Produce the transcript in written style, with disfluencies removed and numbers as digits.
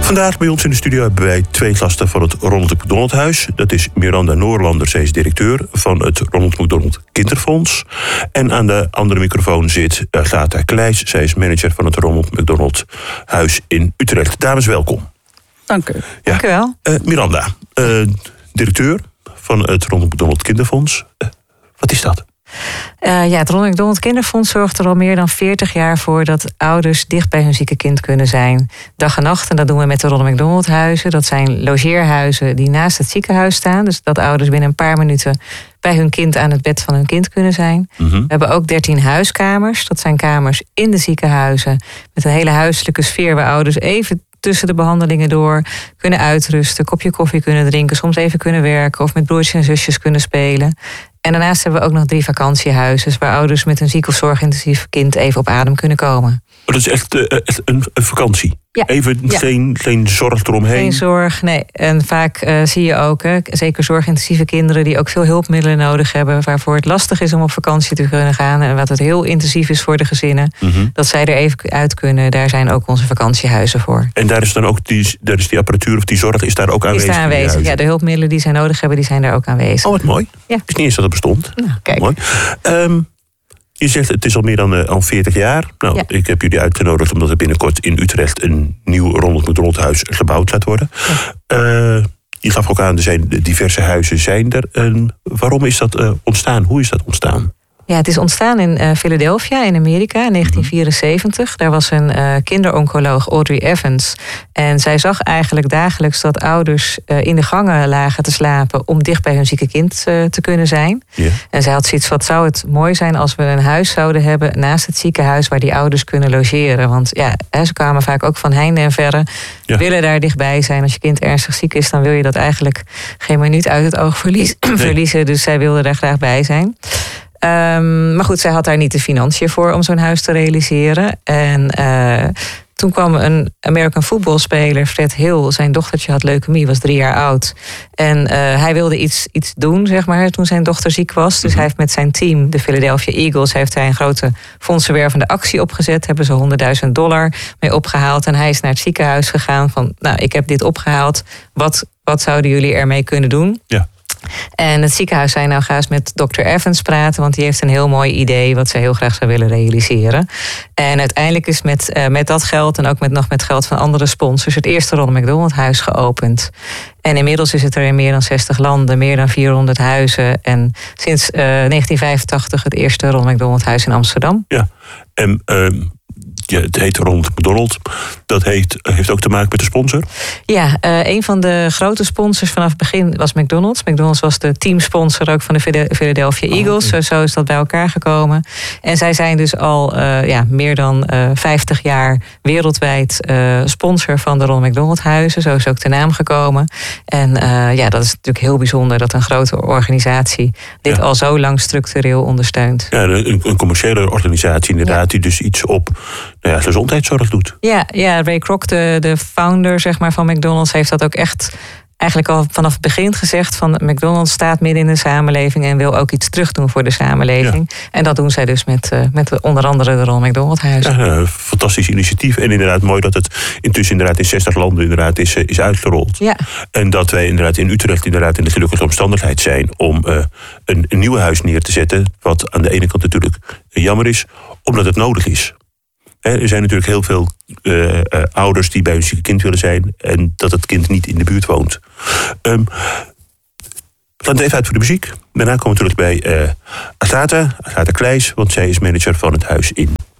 Vandaag bij ons in de studio hebben wij 2 gasten van het Ronald McDonald Huis. Dat is Miranda Noorlander, zij is directeur van het Ronald McDonald Kinderfonds. En aan de andere microfoon zit Agatha Kleijs. Zij is manager van het Ronald McDonald Huis in Utrecht. Dames, welkom. Dank u. Ja. Dank u wel. Miranda, directeur van het Ronald McDonald Kinderfonds. Wat is dat? Het Ronald McDonald Kinderfonds zorgt er al meer dan 40 jaar voor dat ouders dicht bij hun zieke kind kunnen zijn. Dag en nacht. En dat doen we met de Ronald McDonald Huizen. Dat zijn logeerhuizen die naast het ziekenhuis staan. Dus dat ouders binnen een paar minuten bij hun kind aan het bed van hun kind kunnen zijn. Mm-hmm. We hebben ook 13 huiskamers. Dat zijn kamers in de ziekenhuizen met een hele huiselijke sfeer waar ouders even tussen de behandelingen door kunnen uitrusten, kopje koffie kunnen drinken, soms even kunnen werken of met broertjes en zusjes kunnen spelen. En daarnaast hebben we ook nog 3 vakantiehuizen waar ouders met een ziek of zorgintensief kind even op adem kunnen komen. Dat is echt een vakantie. Ja. Even geen zorg eromheen. Geen zorg, nee. En vaak zie je ook, zeker zorgintensieve kinderen die ook veel hulpmiddelen nodig hebben, waarvoor het lastig is om op vakantie te kunnen gaan en wat het heel intensief is voor de gezinnen, dat zij er even uit kunnen. Daar zijn ook onze vakantiehuizen voor. En daar is dan ook die apparatuur of die zorg is daar ook aanwezig? Is daar aanwezig, ja. De hulpmiddelen die zij nodig hebben, die zijn daar ook aanwezig. Oh, wat mooi. Ja. Ik wist niet eens dat het bestond. Nou, kijk. Mooi. Je zegt het is al meer dan 40 jaar. Nou, Ja. Ik heb jullie uitgenodigd omdat er binnenkort in Utrecht een nieuw Ronald McDonald Huis gebouwd gaat worden. Ja. Je gaf ook aan, er zijn diverse huizen zijn er. Waarom is dat ontstaan? Hoe is dat ontstaan? Ja, het is ontstaan in Philadelphia in Amerika in 1974. Daar was een kinderoncoloog, Audrey Evans. En zij zag eigenlijk dagelijks dat ouders in de gangen lagen te slapen om dicht bij hun zieke kind te kunnen zijn. Ja. En zij had zoiets, wat zou het mooi zijn als we een huis zouden hebben naast het ziekenhuis waar die ouders kunnen logeren. Want ja, ze kwamen vaak ook van heinde en verre, willen daar dichtbij zijn. Als je kind ernstig ziek is, dan wil je dat eigenlijk geen minuut uit het oog verliezen. Dus zij wilde daar graag bij zijn. Maar goed, zij had daar niet de financiën voor om zo'n huis te realiseren. En toen kwam een American voetbalspeler, Fred Hill. Zijn dochtertje had leukemie, was 3 jaar oud. En hij wilde iets doen, zeg maar, toen zijn dochter ziek was. Dus hij heeft met zijn team, de Philadelphia Eagles, heeft hij een grote fondsenwervende actie opgezet. Hebben ze $100.000 mee opgehaald. En hij is naar het ziekenhuis gegaan van, nou, ik heb dit opgehaald. Wat zouden jullie ermee kunnen doen? Ja. En het ziekenhuis zei, nou ga eens met Dr. Evans praten, want die heeft een heel mooi idee wat ze heel graag zou willen realiseren. En uiteindelijk is met dat geld en ook nog met geld van andere sponsors het eerste Ronald McDonald Huis geopend. En inmiddels is het er in meer dan 60 landen, meer dan 400 huizen. En sinds 1985 het eerste Ronald McDonald Huis in Amsterdam. Ja, en het heet Ronald McDonald. Dat heeft ook te maken met de sponsor? Ja, een van de grote sponsors vanaf het begin was McDonald's. McDonald's was de teamsponsor ook van de Philadelphia Eagles. Okay. Zo is dat bij elkaar gekomen. En zij zijn dus al meer dan 50 jaar wereldwijd sponsor van de Ronald McDonald Huizen. Zo is ook de naam gekomen. En dat is natuurlijk heel bijzonder dat een grote organisatie dit al zo lang structureel ondersteunt. Ja, een commerciële organisatie inderdaad, die dus iets op gezondheidszorg doet. Ja, Ray Kroc, de founder zeg maar, van McDonald's, heeft dat ook echt eigenlijk al vanaf het begin gezegd van McDonald's staat midden in de samenleving en wil ook iets terugdoen voor de samenleving. Ja. En dat doen zij dus met onder andere de Ronald McDonald Huizen. Ja, fantastisch initiatief. En inderdaad mooi dat het intussen inderdaad in 60 landen inderdaad is uitgerold. Ja. En dat wij inderdaad in Utrecht inderdaad in de gelukkige omstandigheid zijn om een nieuw huis neer te zetten. Wat aan de ene kant natuurlijk jammer is, omdat het nodig is. Er zijn natuurlijk heel veel ouders die bij hun zieke kind willen zijn en dat het kind niet in de buurt woont. We gaan het even uit voor de muziek. Daarna komen we terug bij Agatha Kleijs, want zij is manager van het huis in